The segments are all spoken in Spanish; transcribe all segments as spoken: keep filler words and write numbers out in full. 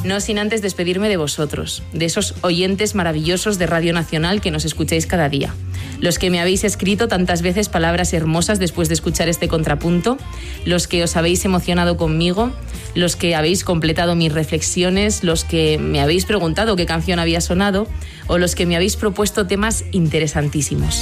No sin antes despedirme de vosotros, de esos oyentes maravillosos de Radio Nacional que nos escucháis cada día. Los que me habéis escrito tantas veces palabras hermosas después de escuchar este contrapunto, los que os habéis emocionado conmigo, los que habéis completado mis reflexiones, los que me habéis preguntado qué canción había sonado o los que me habéis propuesto temas interesantísimos.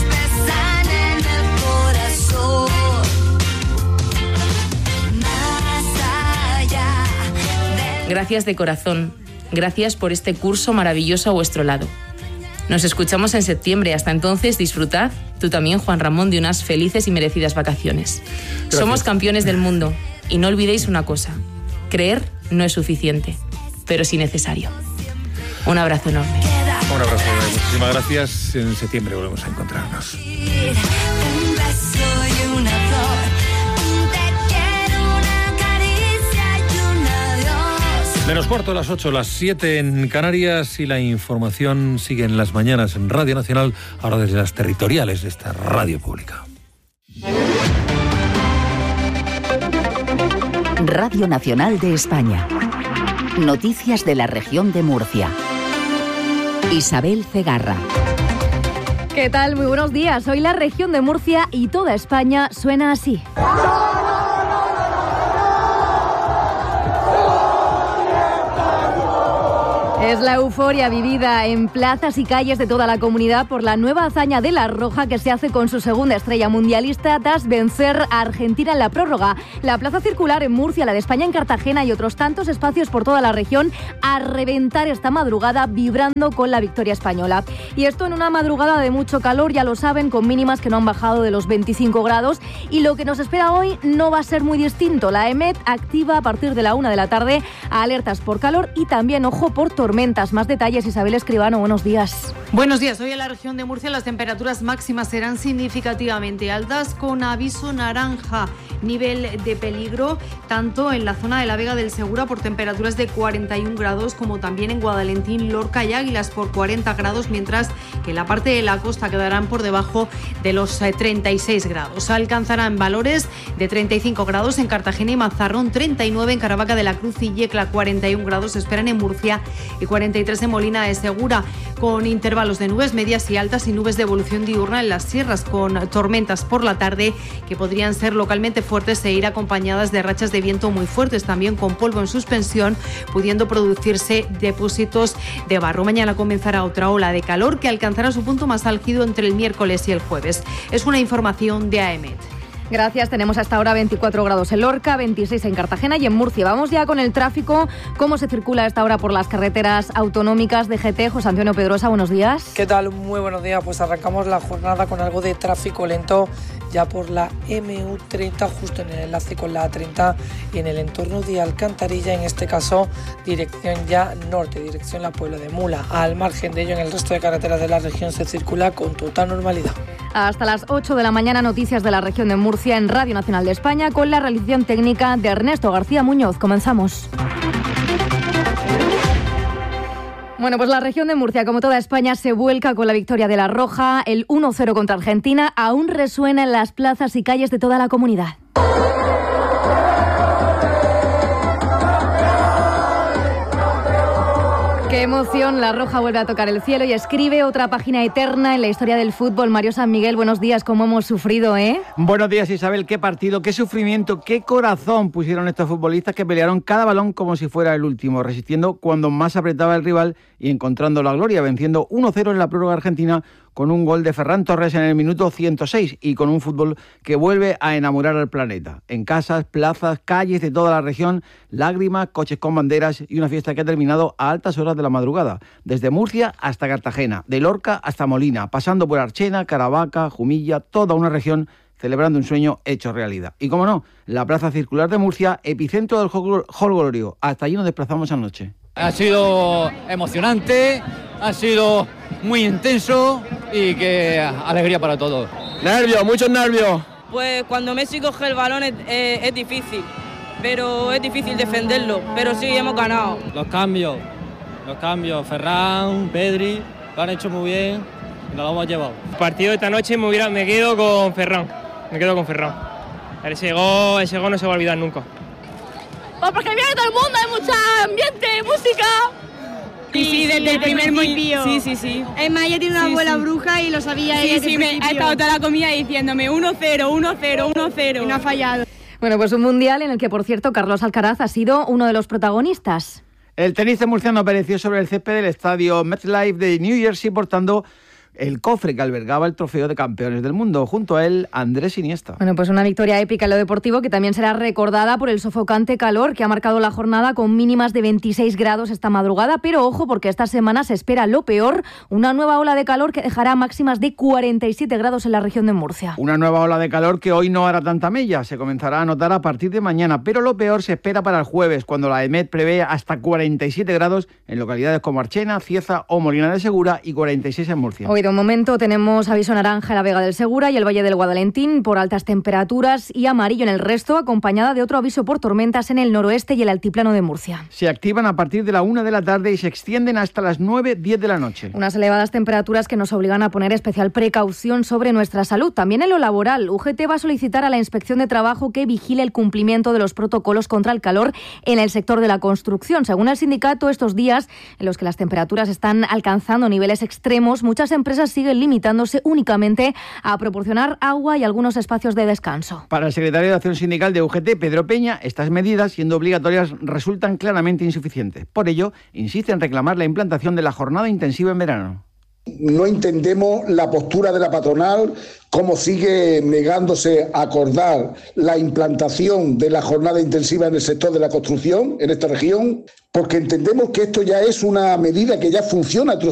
Gracias de corazón, gracias por este curso maravilloso a vuestro lado. Nos escuchamos en septiembre, hasta entonces disfrutad, tú también Juan Ramón, de unas felices y merecidas vacaciones. Gracias. Somos campeones del mundo y no olvidéis una cosa, creer no es suficiente, pero sí necesario. Un abrazo enorme. Un abrazo, muchísimas gracias, en septiembre volvemos a encontrarnos. Un beso y una flor. Menos cuarto, las ocho, las siete en Canarias y la información sigue en las mañanas en Radio Nacional, ahora desde las territoriales de esta radio pública. Radio Nacional de España. Noticias de la región de Murcia. Isabel Cegarra. ¿Qué tal? Muy buenos días. Hoy la región de Murcia y toda España suena así. Es la euforia vivida en plazas y calles de toda la comunidad por la nueva hazaña de La Roja que se hace con su segunda estrella mundialista tras vencer a Argentina en la prórroga. La plaza circular en Murcia, la de España en Cartagena y otros tantos espacios por toda la región a reventar esta madrugada vibrando con la victoria española. Y esto en una madrugada de mucho calor, ya lo saben, con mínimas que no han bajado de los veinticinco grados y lo que nos espera hoy no va a ser muy distinto. La EMET activa a partir de la una de la tarde alertas por calor y también, ojo, por tormenta. Más detalles, Isabel Escribano, buenos días. Buenos días. Hoy en la región de Murcia las temperaturas máximas serán significativamente altas con aviso naranja, nivel de peligro, tanto en la zona de la Vega del Segura por temperaturas de cuarenta y un grados como también en Guadalentín, Lorca y Águilas por cuarenta grados, mientras que en la parte de la costa quedarán por debajo de los treinta y seis grados. Alcanzarán valores de treinta y cinco grados en Cartagena y Mazarrón, treinta y nueve en Caravaca de la Cruz y Yecla, cuarenta y un grados se esperan en Murcia y cuarenta y tres en Molina de Segura, con intervalos de nubes medias y altas y nubes de evolución diurna en las sierras, con tormentas por la tarde que podrían ser localmente fuertes e ir acompañadas de rachas de viento muy fuertes, también con polvo en suspensión, pudiendo producirse depósitos de barro. Mañana comenzará otra ola de calor que alcanzará su punto más álgido entre el miércoles y el jueves. Es una información de AEMET. Gracias, tenemos hasta ahora veinticuatro grados en Lorca, veintiséis en Cartagena y en Murcia. Vamos ya con el tráfico. ¿Cómo se circula a esta hora por las carreteras autonómicas de G T? José Antonio Pedrosa, buenos días. ¿Qué tal? Muy buenos días. Pues arrancamos la jornada con algo de tráfico lento ya por la eme u treinta, justo en el enlace con la A treinta y en el entorno de Alcantarilla, en este caso dirección ya norte, dirección la Puebla de Mula. Al margen de ello, en el resto de carreteras de la región se circula con total normalidad. Hasta las ocho de la mañana, noticias de la región de Murcia en Radio Nacional de España con la realización técnica de Ernesto García Muñoz. Comenzamos. Bueno, pues la región de Murcia, como toda España, se vuelca con la victoria de La Roja. El uno cero contra Argentina aún resuena en las plazas y calles de toda la comunidad. Qué emoción, La Roja vuelve a tocar el cielo y escribe otra página eterna en la historia del fútbol. Mario San Miguel, buenos días, ¿cómo hemos sufrido, eh? Buenos días, Isabel, qué partido, qué sufrimiento, qué corazón pusieron estos futbolistas que pelearon cada balón como si fuera el último, resistiendo cuando más apretaba el rival y encontrando la gloria, venciendo uno cero en la prórroga argentina con un gol de Ferran Torres en el minuto ciento seis y con un fútbol que vuelve a enamorar al planeta. En casas, plazas, calles de toda la región, lágrimas, coches con banderas y una fiesta que ha terminado a altas horas de la madrugada, desde Murcia hasta Cartagena, de Lorca hasta Molina, pasando por Archena, Caravaca, Jumilla, toda una región celebrando un sueño hecho realidad. Y como no, la Plaza Circular de Murcia, epicentro del jolgorio. Hasta allí nos desplazamos anoche. Ha sido emocionante, ha sido muy intenso y que alegría para todos. Nervios, muchos nervios. Pues cuando Messi coge el balón es, es, es difícil, pero es difícil defenderlo, pero sí hemos ganado. Los cambios, los cambios, Ferran, Pedri, lo han hecho muy bien y nos lo hemos llevado. El partido de esta noche me, hubiera, me quedo con Ferran, me quedo con Ferran. Ese gol, ese gol no se va a olvidar nunca. Pues porque viene todo el mundo, hay mucho ambiente, música. Sí, sí, desde el primer principio. Sí, sí, sí. Es más, ella tiene una Sí, abuela sí. bruja y lo sabía Sí, ella desde sí, el me ha principio. estado toda la comida diciéndome uno cero, uno cero, uno cero. Y no ha fallado. Bueno, pues un mundial en el que, por cierto, Carlos Alcaraz ha sido uno de los protagonistas. El tenista murciano apareció sobre el césped del estadio MetLife de New Jersey portando el cofre que albergaba el trofeo de campeones del mundo. Junto a él, Andrés Iniesta. Bueno, pues una victoria épica en lo deportivo que también será recordada por el sofocante calor que ha marcado la jornada con mínimas de veintiséis grados esta madrugada. Pero ojo, porque esta semana se espera lo peor, una nueva ola de calor que dejará máximas de cuarenta y siete grados en la región de Murcia. Una nueva ola de calor que hoy no hará tanta mella, se comenzará a notar a partir de mañana, pero lo peor se espera para el jueves, cuando la EMET prevé hasta cuarenta y siete grados en localidades como Archena, Cieza o Molina de Segura y cuarenta y seis en Murcia. Hoy de un momento tenemos aviso naranja en la Vega del Segura y el Valle del Guadalentín por altas temperaturas y amarillo en el resto, acompañada de otro aviso por tormentas en el noroeste y el altiplano de Murcia. Se activan a partir de la una de la tarde y se extienden hasta las nueve diez de la noche. Unas elevadas temperaturas que nos obligan a poner especial precaución sobre nuestra salud. También en lo laboral, U G T va a solicitar a la Inspección de Trabajo que vigile el cumplimiento de los protocolos contra el calor en el sector de la construcción. Según el sindicato, estos días en los que las temperaturas están alcanzando niveles extremos, muchas empresas siguen limitándose únicamente a proporcionar agua y algunos espacios de descanso. Para el secretario de Acción Sindical de U G T, Pedro Peña, estas medidas, siendo obligatorias, resultan claramente insuficientes. Por ello, insiste en reclamar la implantación de la jornada intensiva en verano. No entendemos la postura de la patronal, cómo sigue negándose a acordar la implantación de la jornada intensiva en el sector de la construcción en esta región, porque entendemos que esto ya es una medida que ya funciona